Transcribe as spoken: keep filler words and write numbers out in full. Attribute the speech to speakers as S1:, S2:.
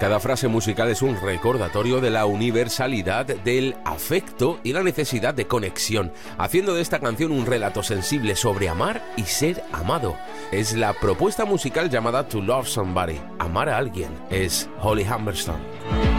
S1: Cada frase musical es un recordatorio de la universalidad del afecto y la necesidad de conexión, haciendo de esta canción un relato sensible sobre amar y ser amado. Es la propuesta musical llamada To Love Somebody, amar a alguien. Es Holly Humberstone.